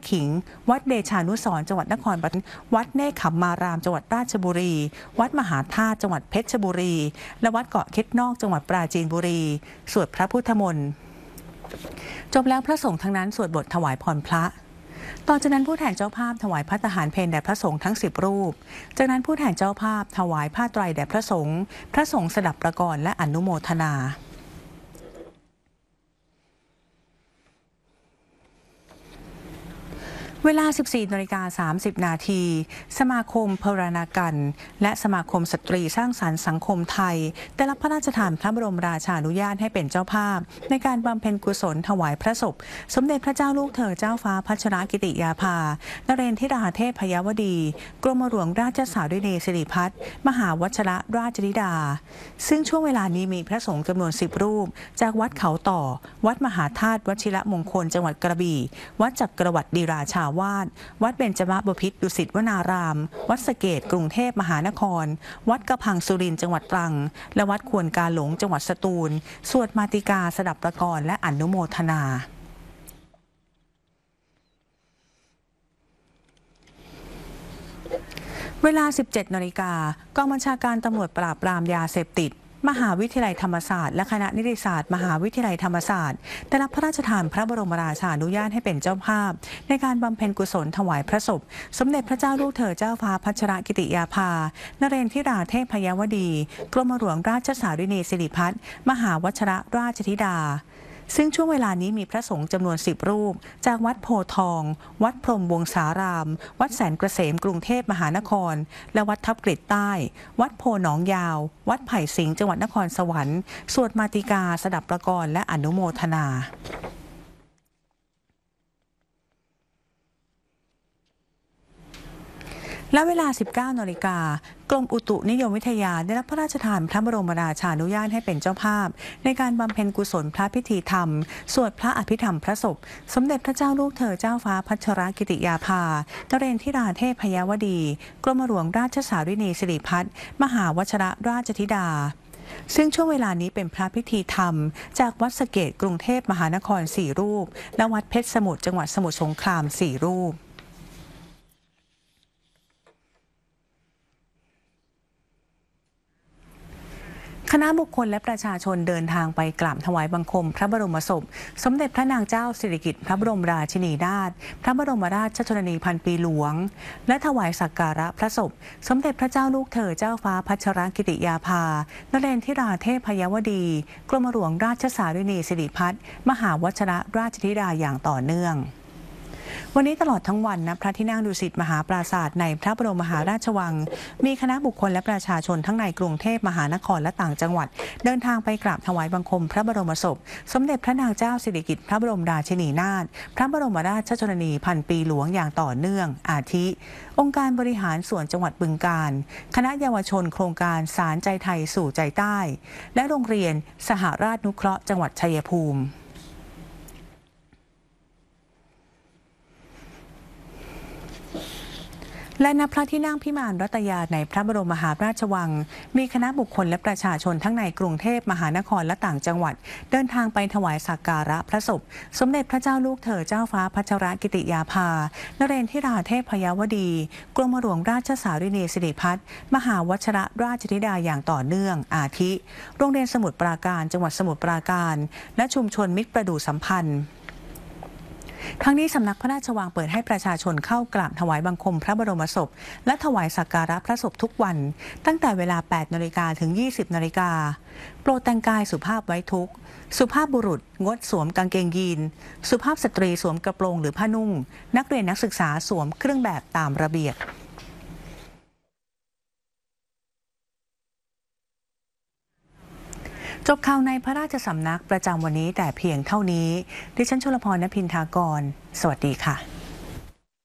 ขิงวัดเดชานุสรณ์จังหวัดนครปฐมวัดเนคขมมารามจังหวัดราชบุรีวัดมหาธาตุจังหวัดเพชรบุรีและวัดเกาะเค็ดนอกจังหวัดปราจีนบุรีสวดพระพุทธมนต์จบแล้วพระสงฆ์ทั้งนั้นสวดบทถวายพรพระต่อจากนั้นผู้แทนเจ้าภาพถวายภัตตาหารเพลแด่พระสงฆ์ทั้ง10 รูปจากนั้นผู้แทนเจ้าภาพถวายผ้าไตรแด่พระสงฆ์สดับประกรณ์และอนุโมทนาเวลา 14:30 น.สมาคมพรณากันและสมาคมสตรีสร้างสรรค์สังคมไทยได้รับพระราชทานพระบรมราชานุญาตให้เป็นเจ้าภาพในการบำเพ็ญกุศลถวายพระศพสมเด็จพระเจ้าลูกเธอเจ้าฟ้าพัชรกิติยาภานเรนทิราเทพยวดีกรมหลวงราชสาวินีสิริพัฒน์มหาวชิรราชธิดาซึ่งช่วงเวลานี้มีพระสงฆ์จำนวน10 รูปจากวัดเขาต่อวัดมหาธาตุวชิรมงคลจังหวัดกระบี่วัดจักรวรรดิราชวัดเบญจมบพิตรดุสิตวนารามวัดสะเกษกรุงเทพมหานครวัดกระพังสุรินทร์จังหวัดตรังและวัดควนกาหลงจังหวัดสตูลสวดมาติกาสดับประกรณ์และอนุโมทนาเวลา 17 นาฬิกากองบัญชาการตำรวจปราบปรามยาเสพติดมหาวิทยาลัยธรรมศาสตร์และคณะนิติศาสตร์มหาวิทยาลัยธรรมศาสตร์ได้รับพระราชทานพระบรมราชานุญาตให้เป็นเจ้าภาพในการบำเพ็ญกุศลถวายพระศพสมเด็จพระเจ้าลูกเธอเจ้าฟ้าพัชรกิติยาภานเรนทิราเทพยวดีกรมหลวงราชสาวินีสิริพัฒน์มหาวชิรราชธิดาซึ่งช่วงเวลานี้มีพระสงฆ์จำนวน10 รูปจากวัดโพทองวัดพรหมวงศารามวัดแสนเกษมกรุงเทพมหานครและวัดทับกฤษใต้วัดโพหนองยาววัดไผ่สิงห์จังหวัดนครสวรรค์สวดมาติกาสดับประกรณ์และอนุโมทนาและเวลา 19 นาฬิกากรมอุตุนิยมวิทยาได้รับพระราชทานพระบรมราชานุญาตให้เป็นเจ้าภาพในการบำเพ็ญกุศลพระพิธีธรรมสวดพระอภิธรรมพระศพสมเด็จพระเจ้าลูกเธอเจ้าฟ้าพัชรกิติยาภานเรนทิราเทพยวดีกรมหลวงราชสาวินีสิริพัฒน์มหาวชิรราชธิดาซึ่งช่วงเวลานี้เป็นพระพิธีธรรมจากวัดสะเกษกรุงเทพมหานคร4 รูปและวัดเพชรสมุทรจังหวัดสมุทรสงคราม4 รูปคณะบุคคลและประชาชนเดินทางไปกราบถวายบังคมพระบรมศพสมเด็จพระนางเจ้าสิริกิติ์พระบรมราชินีนาถพระบรมราชชนนีพันปีหลวงและถวายสักการะพระศพสมเด็จพระเจ้าลูกเธอเจ้าฟ้าพัชรกิติยาภานเรนทิราเทพยวดีกรมหลวงราชสาวินีสิริพัฒน์มหาวชิรราชธิดาอย่างต่อเนื่องวันนี้ตลอดทั้งวันณพระที่นั่งดุสิตมหาปราสาทในพระบรมมหาราชวังมีคณะบุคคลและประชาชนทั้งในกรุงเทพมหานครและต่างจังหวัดเดินทางไปกราบถวายบังคมพระบรมศพสมเด็จพระนางเจ้าสิริกิติ์พระบรมราชินีนาถพระบรมราชชนนีพันปีหลวงอย่างต่อเนื่องอาทิองค์การบริหารส่วนจังหวัดบึงกาฬคณะเยาวชนโครงการสารใจไทยสู่ใจใต้และโรงเรียนสหราชนุเคราะห์จังหวัดชัยภูมิและณพระที่นั่งพิมานรัตยาในพระบรมมหาราชวังมีคณะบุคคลและประชาชนทั้งในกรุงเทพมหานครและต่างจังหวัดเดินทางไปถวายสักการะพระศพสมเด็จพระเจ้าลูกเธอเจ้าฟ้าพัชรกิติยาภานเรนทิราเทพยวดีกรมหลวงราชสาวินีสิริพัฒน์มหาวชิรราชธิดาอย่างต่อเนื่องอาทิโรงเรียนสมุทรปราการจังหวัดสมุทรปราการและชุมชนมิตรประดู่สัมพันธ์ทั้งนี้สำนักพระราชวังเปิดให้ประชาชนเข้ากราบถวายบังคมพระบรมศพและถวายสักการะพระศพทุกวันตั้งแต่เวลา 8 นาฬิกาถึง 20 นาฬิกาโปรดแต่งกายสุภาพไว้ทุกข์สุภาพบุรุษงดสวมกางเกงยีนสุภาพสตรีสวมกระโปรงหรือผ้านุ่งนักเรียนนักศึกษาสวมเครื่องแบบตามระเบียบจบข่าวในพระราชสำนักประจำวันนี้แต่เพียงเท่านี้ดิฉันชลพร ณ พินทากรสวัสดีค่ะ